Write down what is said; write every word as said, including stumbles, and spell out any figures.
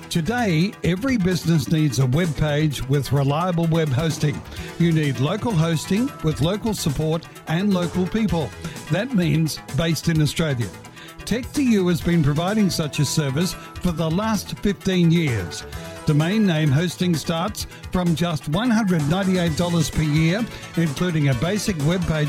Today, every business needs a web page with reliable web hosting. You need local hosting with local support and local people. That means based in Australia. Tech two U has been providing such a service for the last fifteen years. Domain name hosting starts from just one hundred ninety-eight dollars per year, including a basic web page